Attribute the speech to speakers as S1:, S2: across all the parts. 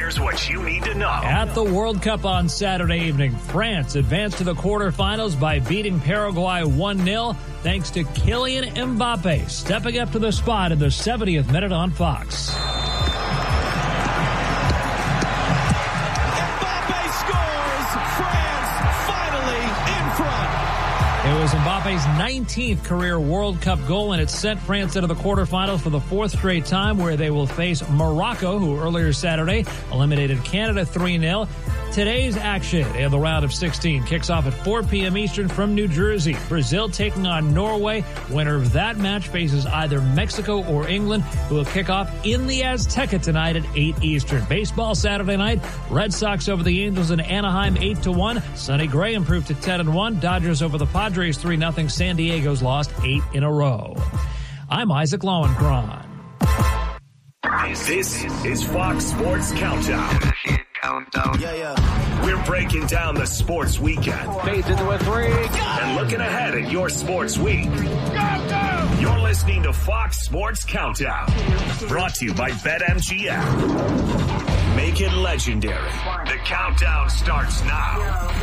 S1: Here's what you need to know.
S2: At the World Cup on Saturday evening, France advanced to the quarterfinals by beating Paraguay 1-0 thanks to Kylian Mbappe stepping up to the spot in the 70th minute on Fox.
S3: Mbappe scores! France finally in front!
S2: It was Mbappe's 19th career World Cup goal, and it sent France into the quarterfinals for the fourth straight time, where they will face Morocco, who earlier Saturday eliminated Canada 3-0. Today's action in the round of 16 kicks off at 4 p.m. Eastern from New Jersey. Brazil taking on Norway. Winner of that match faces either Mexico or England, who will kick off in the Azteca tonight at 8 Eastern. Baseball Saturday night. Red Sox over the Angels in Anaheim 8-1. Sonny Gray improved to 10-1. Dodgers over the Padres 3-0. San Diego's lost 8 in a row. I'm Isaac Lowenkron.
S1: This is Fox Sports Countdown. We're breaking down the sports weekend.
S4: Fades into a three.
S1: And looking ahead at your sports week. You're listening to Fox Sports Countdown. Brought to you by BetMGM. Make it legendary. The countdown starts now.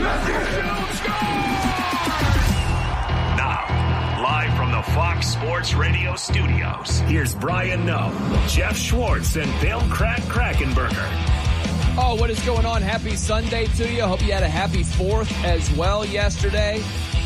S1: Now, live from the Fox Sports Radio studios, here's Brian Noe, Jeff Schwartz, and Bill Krackenberger.
S4: Oh, what is going on? Happy Sunday to you. Hope you had a happy 4th as well yesterday.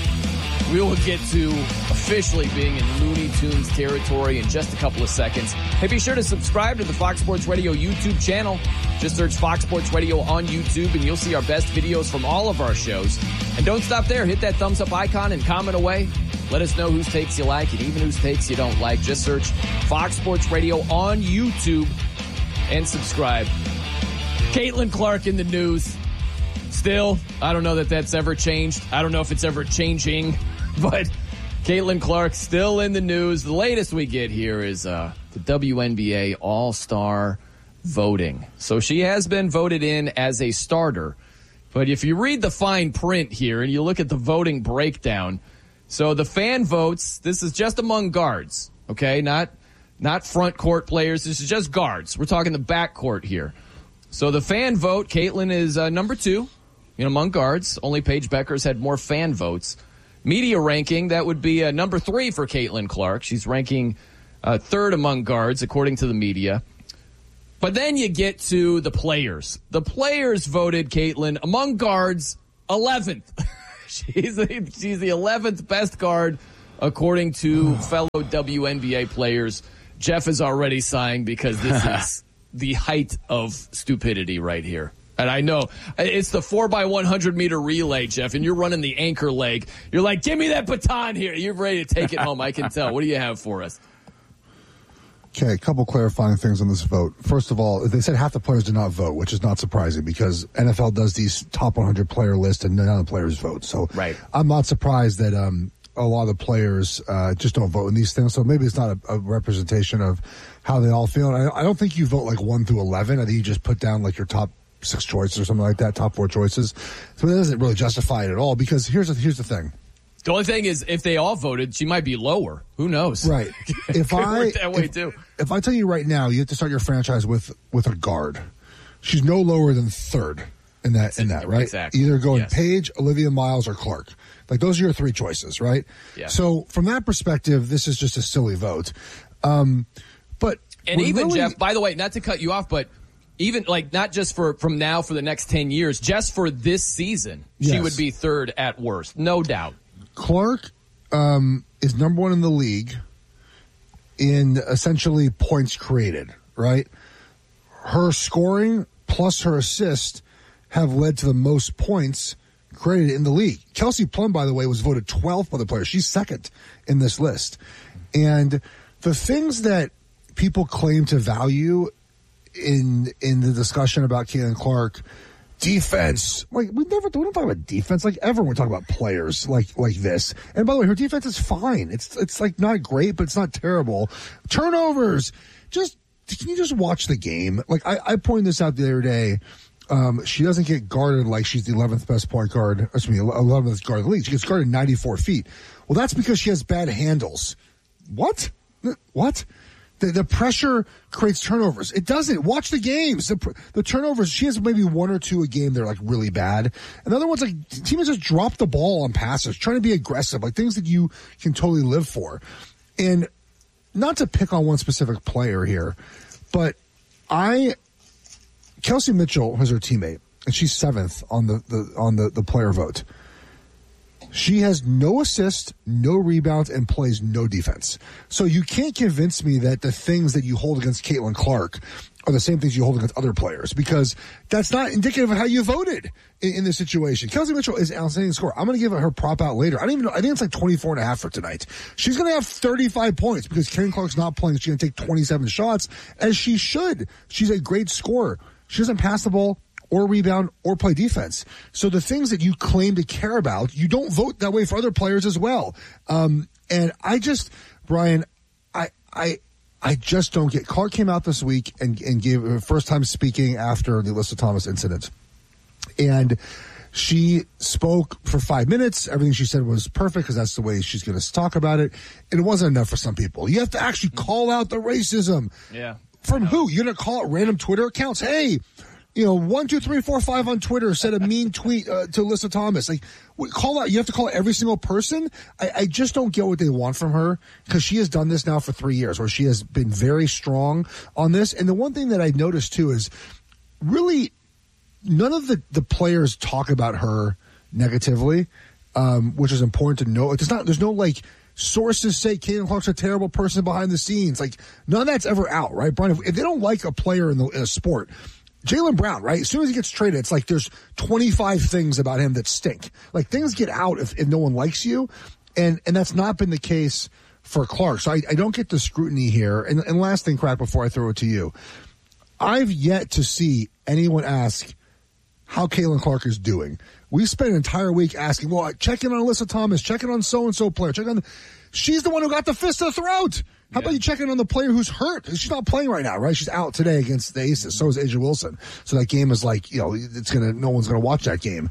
S4: We will get to officially being in Looney Tunes territory in just a couple of seconds. Hey, be sure to subscribe to the Fox Sports Radio YouTube channel. Just search Fox Sports Radio on YouTube and you'll see our best videos from all of our shows. And don't stop there. Hit that thumbs up icon and comment away. Let us know whose takes you like and even whose takes you don't like. Just search Fox Sports Radio on YouTube and subscribe. Caitlin Clark in the news. Still, I don't know that that's ever changed. I don't know if it's ever changing, but Caitlin Clark still in the news. The latest we get here is the WNBA All-Star voting. So she has been voted in as a starter. But if you read the fine print here and you look at the voting breakdown, so the fan votes, this is just among guards, okay? Not front court players. This is just guards. We're talking the back court here. So the fan vote, Caitlin is number 2 among guards. Only Paige Beckers had more fan votes. Media ranking, that would be number 3 for Caitlin Clark. She's ranking 3rd among guards, according to the media. But then you get to the players. The players voted Caitlin among guards 11th. She's the 11th best guard, according to fellow WNBA players. Jeff is already sighing because this is the height of stupidity right here. And I know it's the 4x100 meter relay, Jeff, and you're running the anchor leg. You're like, give me that baton here. You're ready to take it home. I can tell. What do you have for us?
S5: Okay, a couple clarifying things on this vote. First of all, they said half the players did not vote, which is not surprising because NFL does these top 100 player lists and none of the players vote. So
S4: right. I'm
S5: not surprised that a lot of the players just don't vote in these things. So maybe it's not a representation of how they all feel. And I don't think you vote like 1 through 11. I think you just put down like your top 6 choices or something like that, top 4 choices. So that doesn't really justify it at all because here's the thing.
S4: The only thing is, if they all voted, she might be lower. Who knows?
S5: Right. If I tell you right now, you have to start your franchise with a guard. She's no lower than 3rd in that, right?
S4: Exactly.
S5: Either going Paige, Olivia Miles, or Clark. Like those are your 3 choices, right?
S4: Yeah.
S5: So from that perspective, this is just a silly vote. But
S4: even really, Jeff, by the way, not to cut you off, but even like not just from now for the next 10 years, just for this season, she would be 3rd at worst, no doubt.
S5: Clark is number 1 in the league in essentially points created, right? Her scoring plus her assist have led to the most points created in the league. Kelsey Plum, by the way, was voted 12th by the players. She's 2nd in this list. And the things that people claim to value in the discussion about Caitlin Clark, defense, like we don't talk about defense like ever. We're talking about players like this. And by the way, her defense is fine. It's like not great, but it's not terrible. Turnovers, can you just watch the game? Like I pointed this out the other day. She doesn't get guarded like she's the 11th best point guard. 11th guard in the league. She gets guarded 94 feet. Well, that's because she has bad handles. What? The pressure creates turnovers. It doesn't. Watch the games. The turnovers, she has maybe one or two a game that are like really bad. And the other ones, like, teams just drop the ball on passes, trying to be aggressive, like things that you can totally live for. And not to pick on one specific player here, but Kelsey Mitchell was her teammate, and she's 7th on the player vote. She has no assist, no rebounds, and plays no defense. So you can't convince me that the things that you hold against Caitlin Clark are the same things you hold against other players, because that's not indicative of how you voted in this situation. Kelsey Mitchell is an outstanding scorer. I'm going to give her prop out later. I don't even know. I think it's like 24.5 for tonight. She's going to have 35 points because Caitlin Clark's not playing. She's going to take 27 shots, as she should. She's a great scorer. She doesn't pass the ball or rebound or play defense. So the things that you claim to care about, you don't vote that way for other players as well. And I just, Brian, I just don't get. Clark came out this week and gave her first time speaking after the Alyssa Thomas incident. And she spoke for 5 minutes. Everything she said was perfect because that's the way she's going to talk about it. And it wasn't enough for some people. You have to actually call out the racism.
S4: Yeah.
S5: From who? You're going to call out random Twitter accounts? Hey, 1, 2, 3, 4, 5 on Twitter said a mean tweet to Alyssa Thomas. Like, call out. You have to call out every single person. I just don't get what they want from her, because she has done this now for 3 years, where she has been very strong on this. And the one thing that I noticed too is really none of the players talk about her negatively, which is important to know. There's no like sources say Caitlin Clark's a terrible person behind the scenes. Like, none of that's ever out, right, Brian? If they don't like a player in a sport, Jaylen Brown, right? As soon as he gets traded, it's like there's 25 things about him that stink. Like, things get out if no one likes you, and that's not been the case for Clark. So I don't get the scrutiny here. And last thing, Crack, before I throw it to you, I've yet to see anyone ask how Caitlin Clark is doing. We spent an entire week asking, well, check in on Alyssa Thomas, check in on so-and-so player, check on. She's the one who got the fist to the throat. How about you check in on the player who's hurt? She's not playing right now, right? She's out today against the Aces. So is Asia Wilson. So that game is like, no one's going to watch that game.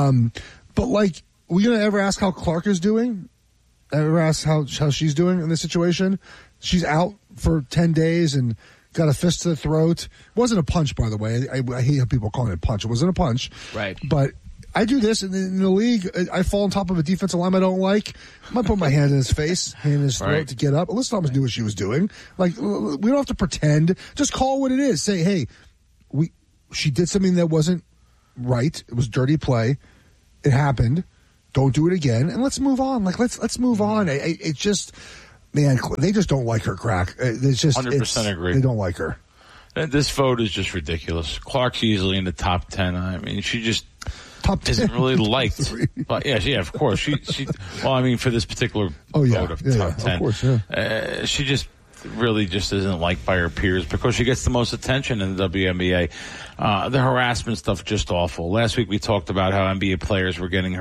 S5: But like, we going to ever ask how Clark is doing? Ever ask how she's doing in this situation? She's out for 10 days and got a fist to the throat. It wasn't a punch, by the way. I hate how people call it a punch. It wasn't a punch.
S4: Right.
S5: But I do this in the league. I fall on top of a defensive lineman I don't like. I might put my hand in his face, hand in his throat to get up. Alyssa Thomas knew what she was doing. Like, we don't have to pretend. Just call it what it is. Say, hey, she did something that wasn't right. It was dirty play. It happened. Don't do it again. And let's move on. Like, let's move on. It just, man, they just don't like her, Crack. It's just
S6: 100% agree.
S5: They don't like her.
S6: This vote is just ridiculous. Clark's easily in the top 10. I mean, she just isn't really liked. But yeah, of course. She well, I mean, for this particular vote of top 10,
S5: of course, yeah.
S6: She just really just isn't liked by her peers because she gets the most attention in the WNBA. The harassment stuff, just awful. Last week we talked about how NBA players were getting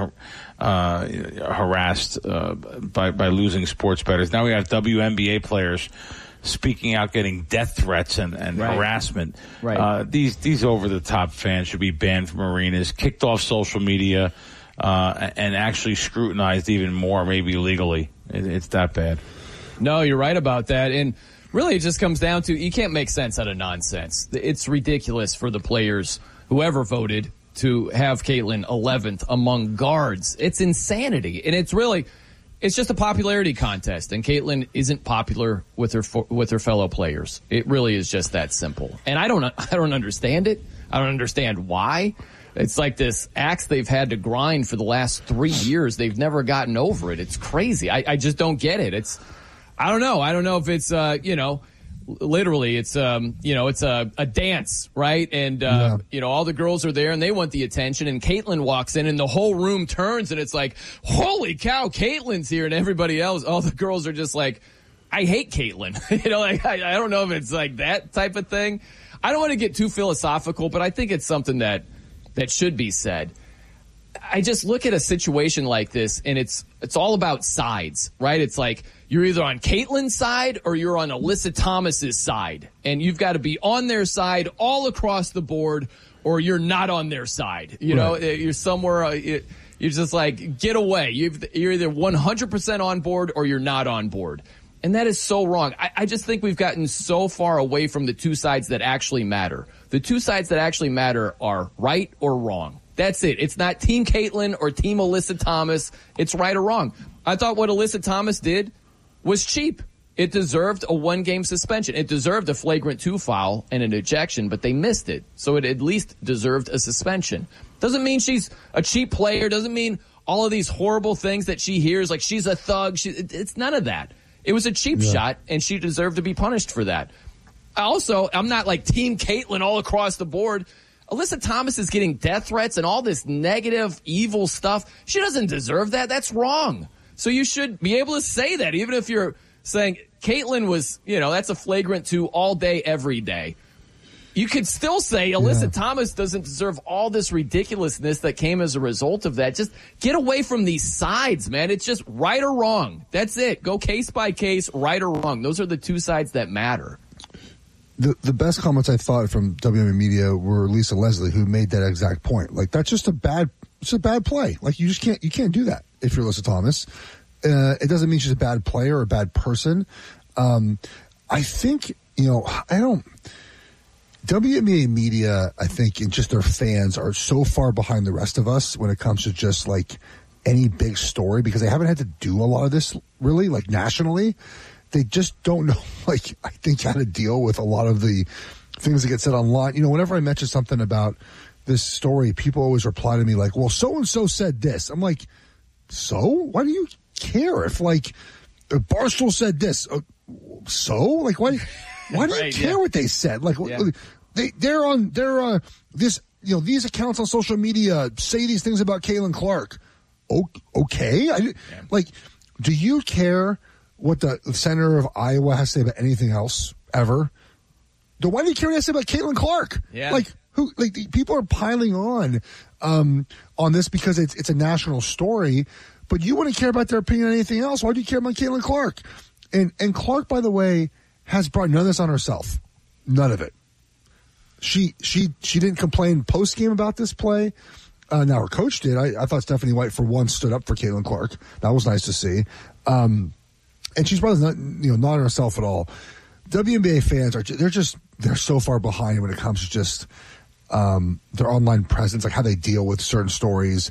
S6: harassed by losing sports bettors. Now we have WNBA players speaking out, getting death threats and harassment.
S4: Right.
S6: These over-the-top fans should be banned from arenas, kicked off social media, and actually scrutinized even more, maybe legally. It's that bad.
S4: No, you're right about that. And really, it just comes down to you can't make sense out of nonsense. It's ridiculous for the players, whoever voted, to have Caitlin 11th among guards. It's insanity. And it's just a popularity contest, and Caitlin isn't popular with her fellow players. It really is just that simple. And I don't understand it. I don't understand why. It's like this axe they've had to grind for the last 3 years. They've never gotten over it. It's crazy. I just don't get it. I don't know. I don't know if it's literally it's it's a dance, right? And all the girls are there and they want the attention, and Caitlin walks in and the whole room turns and it's like, holy cow, Caitlin's here, and everybody else, all the girls are just like, I hate Caitlin. I don't know if it's like that type of thing. I don't want to get too philosophical, but I think it's something that should be said. I just look at a situation like this, and it's all about sides, right? It's like you're either on Caitlin's side or you're on Alyssa Thomas's side, and you've got to be on their side all across the board, or you're not on their side. You know, you're somewhere. You're just like, get away. You're either 100% on board or you're not on board. And that is so wrong. I just think we've gotten so far away from the two sides that actually matter. The two sides that actually matter are right or wrong. That's it. It's not Team Caitlin or Team Alyssa Thomas. It's right or wrong. I thought what Alyssa Thomas did was cheap. It deserved a one-game suspension. It deserved a flagrant 2 foul and an ejection, but they missed it. So it at least deserved a suspension. Doesn't mean she's a cheap player. Doesn't mean all of these horrible things that she hears, like she's a thug. It's none of that. It was a cheap shot, and she deserved to be punished for that. Also, I'm not like Team Caitlin all across the board. Alyssa Thomas is getting death threats and all this negative, evil stuff. She doesn't deserve that. That's wrong. So you should be able to say that, even if you're saying Caitlin was, that's a flagrant 2 all day, every day. You could still say Alyssa Thomas doesn't deserve all this ridiculousness that came as a result of that. Just get away from these sides, man. It's just right or wrong. That's it. Go case by case, right or wrong. Those are the two sides that matter.
S5: The best comments I thought from WNBA media were Lisa Leslie, who made that exact point. Like, that's just a bad play. Like, you can't do that if you're Alyssa Thomas. It doesn't mean she's a bad player or a bad person. I think, WNBA media, I think, and just their fans are so far behind the rest of us when it comes to just like any big story, because they haven't had to do a lot of this really, like, nationally. They just don't know, like, I think, how to deal with a lot of the things that get said online. Whenever I mention something about this story, people always reply to me like, well, so-and-so said this. I'm like, so? Why do you care if, like, Barstool said this? So? Like, why do you care what they said? Like, they're this, these accounts on social media say these things about Caitlin Clark. Okay. Like, do you care what the senator of Iowa has to say about anything else ever? Why do you care what they say about Caitlin Clark?
S4: Yeah.
S5: Like, people are piling on this because it's a national story, but you wouldn't care about their opinion on anything else. Why do you care about Caitlin Clark? And Clark, by the way, has brought none of this on herself. None of it. She didn't complain post game about this play. Now her coach did. I thought Stephanie White for once stood up for Caitlin Clark. That was nice to see. And she's probably not on herself at all. WNBA fans they're so far behind when it comes to just their online presence, like how they deal with certain stories.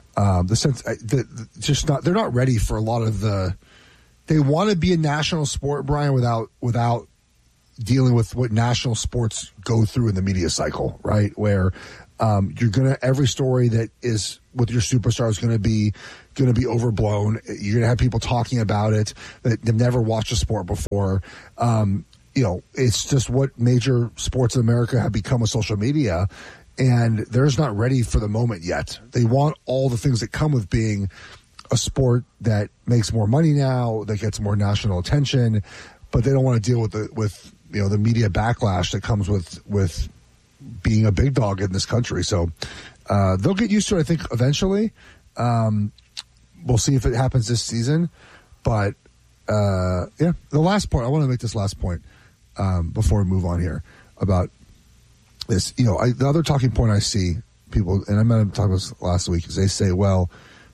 S5: They're not ready for a lot of the. They want to be a national sport, Brian, without dealing with what national sports go through in the media cycle, right? Where every story that is with your superstar is going to be overblown. You're going to have people talking about it that they've never watched a sport before. It's just what major sports in America have become with social media, and they're just not ready for the moment yet. They want all the things that come with being a sport that makes more money now, that gets more national attention, but they don't want to deal with the media backlash that comes with being a big dog in this country. So they'll get used to it, I think, eventually. We'll see if it happens this season. But, the last point, I want to make this last point before we move on here about this. The other talking point I see people, and I might have talked about this last week, is they say, well,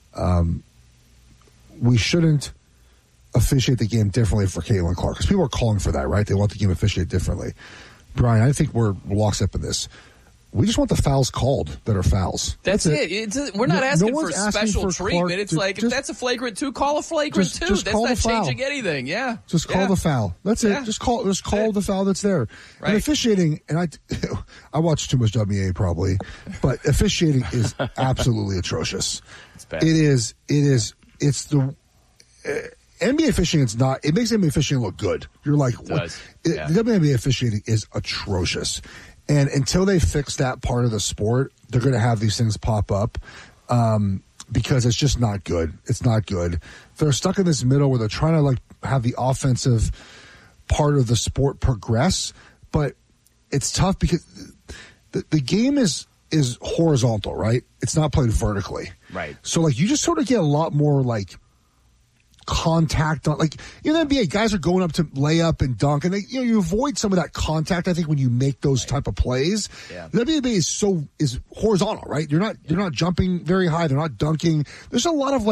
S5: we shouldn't officiate the game differently for Caitlin Clark. Because people are calling for that, right? They want the game officiated differently. Brian, I think we're lockstep in this. We just want the fouls called that are fouls.
S4: That's it. We're not asking for special treatment. It's like, if that's a flagrant 2, call a flagrant 2. That's not changing anything. Yeah.
S5: Just call the foul. That's it. Just call the foul that's there. Right. And officiating, and I watch too much WNBA probably, but officiating is absolutely atrocious.
S4: It's bad.
S5: It is. It's the NBA officiating. It's not. It makes NBA officiating look good. You're like, the WNBA officiating is atrocious. And until they fix that part of the sport, they're going to have these things pop up because it's just not good. It's not good. They're stuck in this middle where they're trying to have the offensive part of the sport progress, but it's tough because the game is horizontal, right? It's not played vertically.
S4: Right.
S5: So you just sort of get a lot more contact on, in the NBA, guys are going up to lay up and dunk, and you avoid some of that contact. I think when you make those type of plays, the NBA is horizontal, right? They're not jumping very high. They're not dunking. There's a lot of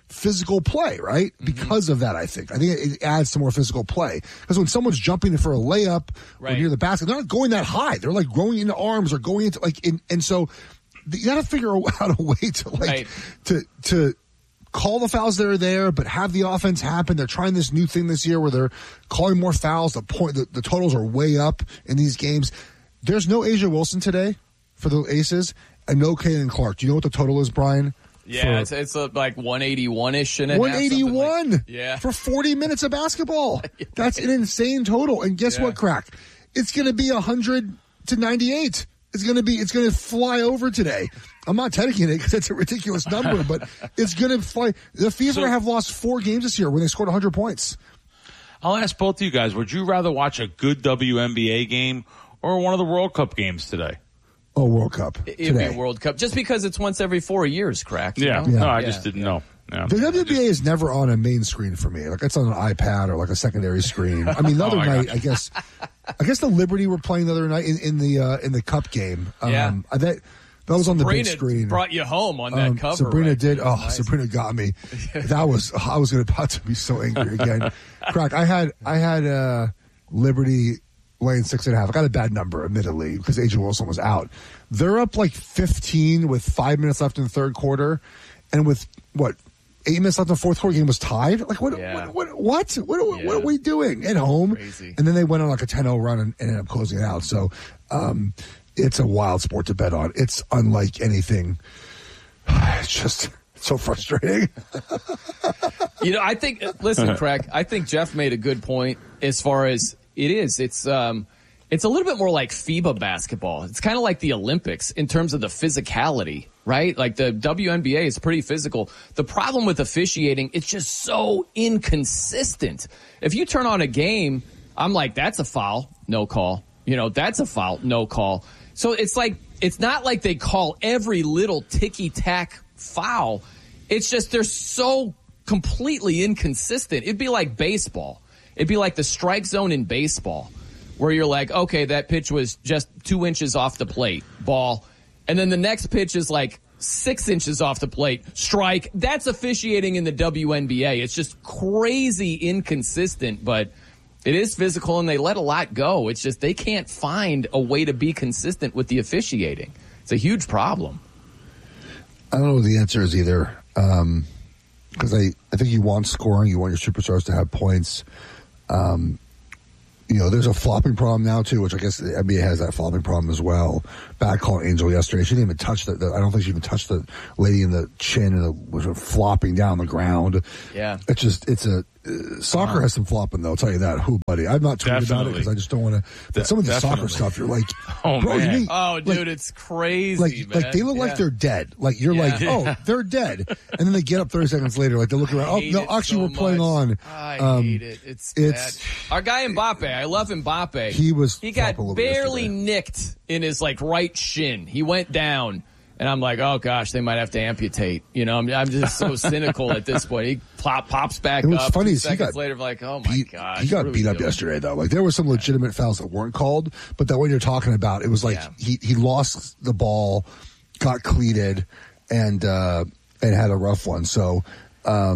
S5: physical play, right? Because of that, I think it adds to more physical play. Because when someone's jumping for a layup or near the basket, they're not going that high. They're like growing into arms or going into and so you got to figure out a way to to call the fouls that are there, but have the offense happen. They're trying this new thing this year where they're calling more fouls. The totals are way up in these games. There's no Asia Wilson today for the Aces and no Caitlin Clark. Do you know what the total is, Brian?
S4: Yeah, it's like 181-ish.
S5: 181
S4: yeah.
S5: For 40 minutes of basketball. That's an insane total. And guess what, Crack? It's going to be 100-98. It's going to fly over today. I'm not taking it because it's a ridiculous number, but it's going to fly. The Fever have lost 4 games this year when they scored 100 points.
S6: I'll ask both of you guys, would you rather watch a good WNBA game or one of the World Cup games today?
S5: Oh, World Cup.
S4: It'd be a World Cup. Just because it's once every 4 years, Crack.
S6: Yeah.
S4: You know?
S6: No, I just didn't know. Yeah.
S5: The WNBA is never on a main screen for me. Like it's on an iPad or like a secondary screen. I mean, the other night, I guess the Liberty were playing the other night in the Cup game. That was on the big screen.
S4: Brought you home on that cover.
S5: Sabrina
S4: right?
S5: did. Oh, nice. Sabrina got me. I was about to be so angry again. Crack. I had Liberty laying 6.5. I got a bad number, admittedly, because Asia Wilson was out. They're up like 15 with 5 minutes left in the third quarter, and with 8 minutes left in the fourth quarter, game was tied. Like what are we doing at home?
S4: Crazy.
S5: And then they went on like a 10-0 run and ended up closing it out. So it's a wild sport to bet on. It's unlike anything. It's just so frustrating.
S4: I think. Listen, Craig. I think Jeff made a good point as far as it is. It's a little bit more like FIBA basketball. It's kind of like the Olympics in terms of the physicality, right? Like the WNBA is pretty physical. The problem with officiating, it's just so inconsistent. If you turn on a game, I'm like, that's a foul, no call. That's a foul, no call. So it's like, it's not like they call every little ticky-tack foul. It's just they're so completely inconsistent. It'd be like baseball. It'd be like the strike zone in baseball, where you're like, okay, that pitch was just 2 inches off the plate, ball. And then the next pitch is like 6 inches off the plate, strike. That's officiating in the WNBA. It's just crazy inconsistent, but it is physical and they let a lot go. It's just they can't find a way to be consistent with the officiating. It's a huge problem.
S5: I don't know what the answer is either. Because I think you want scoring. You want your superstars to have points. There's a flopping problem now, too, which I guess the NBA has that flopping problem as well. Bad call Angel yesterday. She didn't even touch I don't think she even touched the lady in the chin and was flopping down the ground.
S4: Yeah.
S5: Soccer has some flopping, though, I'll tell you that. Who, buddy? I'm not tweeting about it because I just don't want to. But some of the soccer stuff, you're like,
S6: oh,
S5: bro,
S6: man.
S4: Dude, it's crazy, man.
S5: Like, they look like they're dead. Like, you're like, oh, they're dead. And then they get up 30 seconds later, like, they look around. Oh, no, actually, we're playing on.
S4: I hate it. It's bad. Our guy Mbappe, I love Mbappe.
S5: He
S4: got barely nicked in his, right shin. He went down. And I'm like, oh gosh, they might have to amputate. I'm just so cynical at this point. He pops back up. What's funny is seconds later, like, oh my gosh.
S5: He got beat up yesterday, though. Like, there were some legitimate fouls that weren't called, but that one you're talking about, it was like he lost the ball, got cleated, and had a rough one. So, I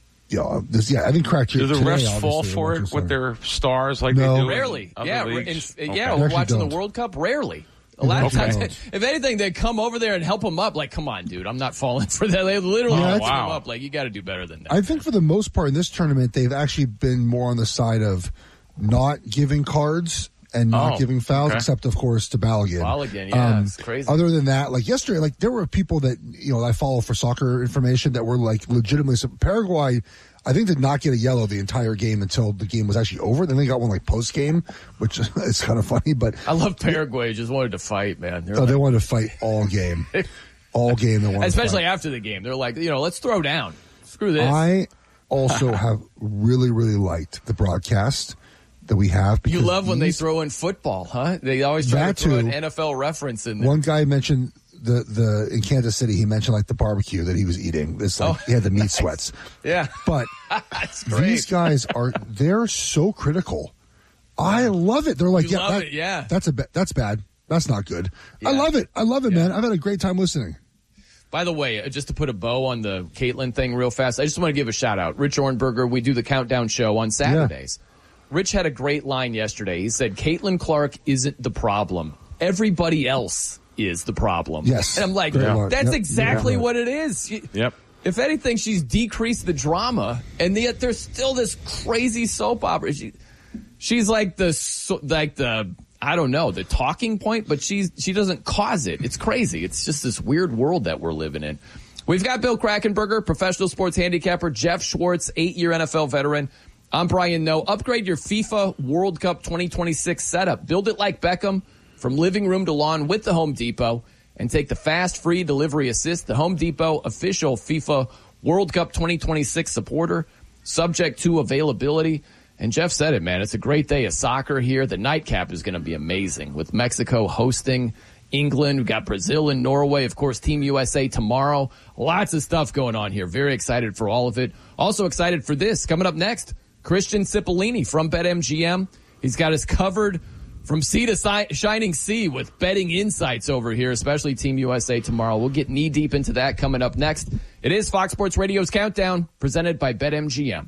S5: think cracked your.
S6: Do the refs fall for it with their stars like they do?
S4: Rarely. We're watching the World Cup. Rarely. A lot of times, if anything, they come over there and help him up. Like, come on, dude, I'm not falling for that. They literally help him up. Like, you got to do better than that.
S5: I think for the most part in this tournament, they've actually been more on the side of not giving cards and not giving fouls, except, of course, to Balogun.
S4: Balogun, it's crazy.
S5: Other than that, like yesterday, there were people that, I follow for soccer information that were, legitimately. So Paraguay, I think, did not get a yellow the entire game until the game was actually over. Then they got one post game, which is kind of funny. But
S4: I love Paraguay. Just wanted to fight, man.
S5: They wanted to fight all game, all game. They wanted,
S4: especially after the game. They're like, let's throw down. Screw this.
S5: I also have really, really liked the broadcast that we have.
S4: You love when they throw in football, huh? They always try to throw an NFL reference in there.
S5: One guy mentioned the in Kansas City, he mentioned the barbecue that he was eating. He had the meat sweats.
S4: Yeah.
S5: But these guys they're so critical. I love it. They're like, that's bad. That's not good. Yeah. I love it, man. I've had a great time listening.
S4: By the way, just to put a bow on the Caitlin thing real fast, I just want to give a shout out. Rich Ornberger, we do the Countdown show on Saturdays. Yeah. Rich had a great line yesterday. He said, Caitlin Clark isn't the problem. Everybody else is the problem.
S5: Yes.
S4: And I'm like, that's exactly what it is.
S6: Yep.
S4: If anything, she's decreased the drama, and yet there's still this crazy soap opera. She's like the I don't know, the talking point, but she doesn't cause it. It's crazy. It's just this weird world that we're living in. We've got Bill Krackomberger, professional sports handicapper, Jeff Schwartz, 8-year NFL veteran. I'm Brian Noe. Upgrade your FIFA World Cup 2026 setup. Build it like Beckham from living room to lawn with the Home Depot, and take the fast, free delivery assist. The Home Depot official FIFA World Cup 2026 supporter, subject to availability. And Jeff said it, man. It's a great day of soccer here. The nightcap is going to be amazing with Mexico hosting England. We've got Brazil and Norway. Of course, Team USA tomorrow. Lots of stuff going on here. Very excited for all of it. Also excited for this. Coming up next, Christian Cipollini from BetMGM. He's got us covered from sea to shining sea with betting insights over here, especially Team USA tomorrow. We'll get knee-deep into that coming up next. It is Fox Sports Radio's Countdown, presented by BetMGM.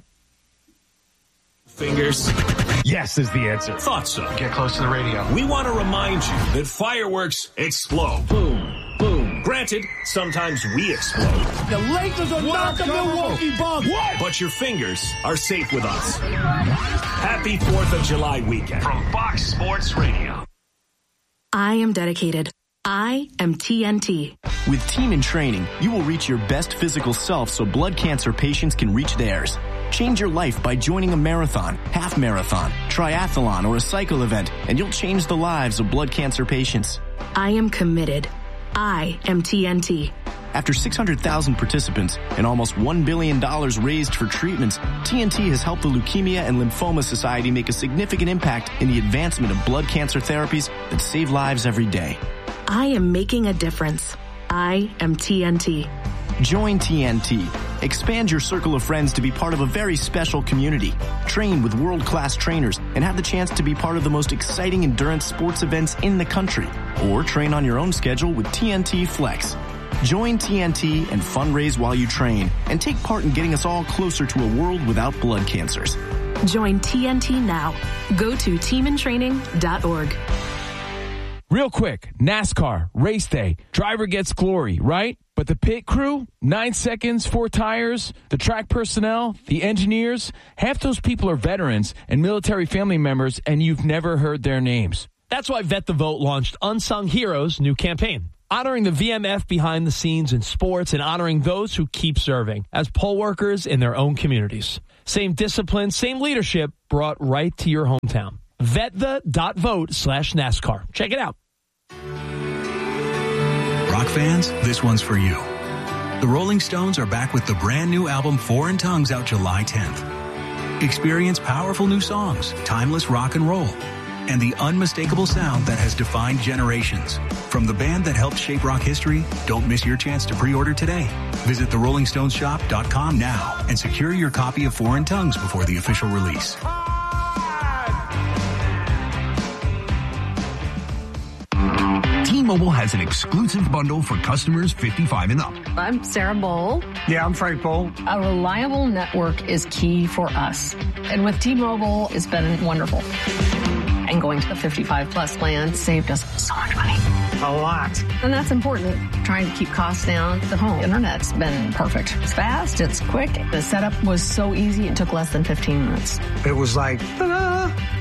S1: Fingers?
S3: Yes is the answer.
S1: Thought so.
S3: Get close to the radio.
S1: We want to remind you that fireworks explode. Boom, boom. Granted, sometimes we explode.
S3: The Lakers are not the Milwaukee Bucks. What?
S1: But your fingers are safe with us. Happy 4th of July weekend from Fox Sports Radio.
S7: I am dedicated. I am TNT.
S8: With Team in Training, you will reach your best physical self so blood cancer patients can reach theirs. Change your life by joining a marathon, half marathon, triathlon, or a cycle event, and you'll change the lives of blood cancer patients.
S7: I am committed. I am TNT.
S8: After 600,000 participants and almost $1 billion raised for treatments, TNT has helped the Leukemia and Lymphoma Society make a significant impact in the advancement of blood cancer therapies that save lives every day.
S7: I am making a difference. I am TNT.
S8: Join TNT. Expand your circle of friends to be part of a very special community. Train with world-class trainers and have the chance to be part of the most exciting endurance sports events in the country. Or train on your own schedule with TNT Flex. Join TNT and fundraise while you train and take part in getting us all closer to a world without blood cancers.
S7: Join TNT now. Go to teamintraining.org.
S9: Real quick, NASCAR, race day, driver gets glory, right? But the pit crew, 9 seconds, 4 tires, the track personnel, the engineers, half those people are veterans and military family members, and you've never heard their names.
S2: That's why Vet the Vote launched Unsung Heroes' new campaign, honoring the VMF behind the scenes in sports and honoring those who keep serving as poll workers in their own communities. Same discipline, same leadership brought right to your hometown. VetThe.vote/NASCAR. Check it out.
S10: Rock fans, this one's for you. The Rolling Stones are back with the brand new album Foreign Tongues out July 10th. Experience powerful new songs, timeless rock and roll, and the unmistakable sound that has defined generations. From the band that helped shape rock history, don't miss your chance to pre-order today. Visit therollingstonesshop.com now and secure your copy of Foreign Tongues before the official release.
S11: T-Mobile has an exclusive bundle for customers 55 and up.
S12: I'm Sarah Bowl.
S13: Yeah, I'm Frank Bowl.
S12: A reliable network is key for us. And with T-Mobile, it's been wonderful. And going to the 55 plus plan saved us so much money.
S13: A lot.
S12: And that's important. Trying to keep costs down. The home internet's been perfect. It's fast. It's quick. The setup was so easy. It took less than 15 minutes.
S13: It was like, ta-da!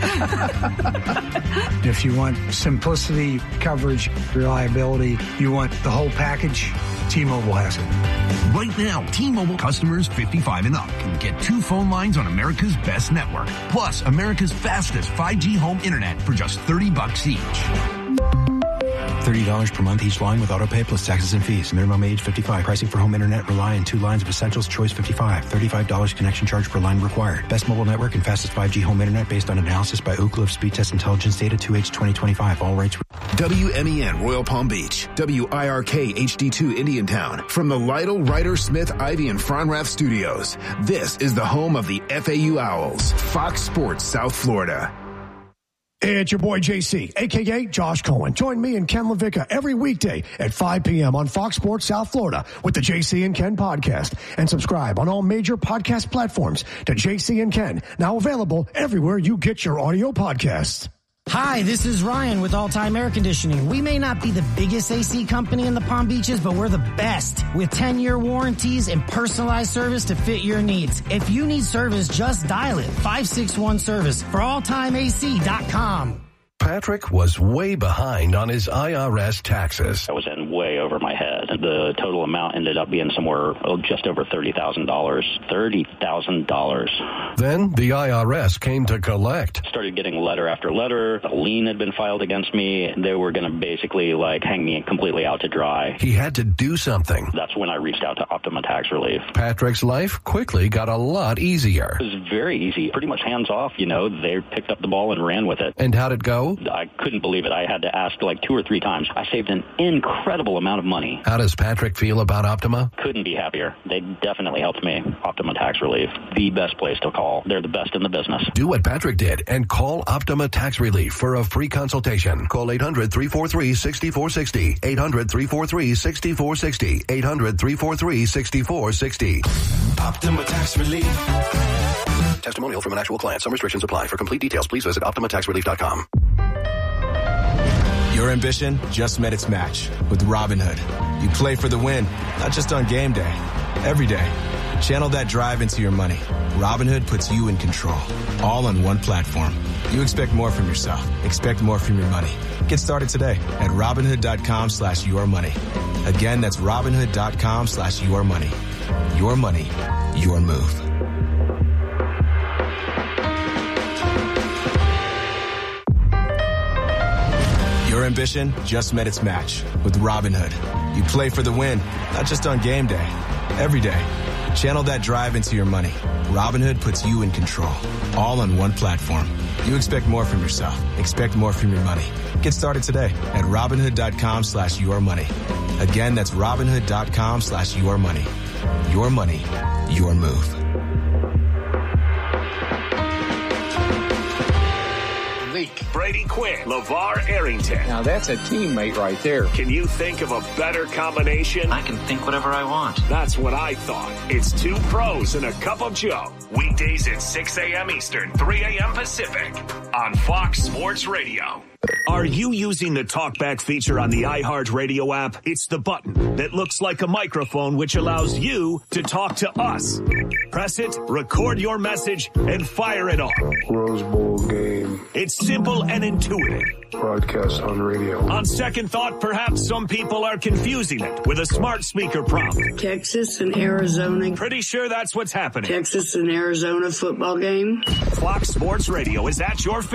S13: If you want simplicity, coverage, reliability, you want the whole package, T-Mobile has it.
S11: Right now, T-Mobile customers 55 and up can get 2 phone lines on America's best network, plus America's fastest 5G home internet for just $30 each.
S14: $30 per month each line with autopay plus taxes and fees. Minimum age 55. Pricing for home internet rely on 2 lines of essentials. Choice 55. $35 connection charge per line required. Best mobile network and fastest 5G home internet based on analysis by Ookla of Speed Test Intelligence data 2H 2025. All rates.
S15: WMEN Royal Palm Beach. WIRK HD2 Indiantown. From the Lytle, Ryder, Smith, Ivy, and Fronrath studios. This is the home of the FAU Owls. Fox Sports South Florida.
S16: It's your boy JC, a.k.a. Josh Cohen. Join me and Ken LaVicka every weekday at 5 p.m. on Fox Sports South Florida with the JC and Ken podcast. And subscribe on all major podcast platforms to JC and Ken, now available everywhere you get your audio podcasts.
S17: Hi, this is Ryan with All Time Air Conditioning. We may not be the biggest AC company in the Palm Beaches, but we're the best with 10-year warranties and personalized service to fit your needs. If you need service, just dial it, 561-SERVICE for alltimeac.com.
S18: Patrick was way behind on his IRS taxes.
S19: I was in way over my head. The total amount ended up being somewhere just over $30,000. $30,000.
S18: Then the IRS came to collect.
S19: Started getting letter after letter. A lien had been filed against me. They were going to basically hang me completely out to dry.
S18: He had to do something.
S19: That's when I reached out to Optima Tax Relief.
S18: Patrick's life quickly got a lot easier.
S19: It was very easy. Pretty much hands off, They picked up the ball and ran with it.
S18: And how'd it go?
S19: I couldn't believe it. I had to ask 2 or 3 times. I saved an incredible amount of money.
S18: How does Patrick feel about Optima?
S19: Couldn't be happier. They definitely helped me. Optima Tax Relief, the best place to call. They're the best in the business.
S18: Do what Patrick did and call Optima Tax Relief for a free consultation. Call 800-343-6460. 800-343-6460. 800-343-6460.
S11: Optima Tax Relief.
S18: Testimonial from an actual client. Some restrictions apply. For complete details, please visit OptimaTaxRelief.com.
S20: Your ambition just met its match with Robinhood. You play for the win, not just on game day, every day. Channel that drive into your money. Robinhood puts you in control, all on one platform. You expect more from yourself. Expect more from your money. Get started today at Robinhood.com/yourmoney. Again, that's Robinhood.com/yourmoney. Your money, your move. Your ambition just met its match with Robinhood. You play for the win, not just on game day, every day. Channel that drive into your money. Robinhood puts you in control, all on one platform. You expect more from yourself. Expect more from your money. Get started today at Robinhood.com/yourmoney. Again, that's Robinhood.com/yourmoney. Your money, your move.
S1: Brady Quinn, LeVar Arrington.
S21: Now that's a teammate right there.
S1: Can you think of a better combination?
S21: I can think whatever I want.
S1: That's what I thought. It's 2 pros and a cup of Joe. Weekdays at 6 a.m. Eastern, 3 a.m. Pacific on Fox Sports Radio. Are you using the TalkBack feature on the iHeartRadio app? It's the button that looks like a microphone, which allows you to talk to us. Press it, record your message, and fire it off.
S22: Rose Bowl game.
S1: It's simple and intuitive.
S22: Broadcast on radio.
S1: On second thought, perhaps some people are confusing it with a smart speaker prompt.
S23: Texas and Arizona.
S1: Pretty sure that's what's happening.
S23: Texas and Arizona football game.
S1: Fox Sports Radio is at your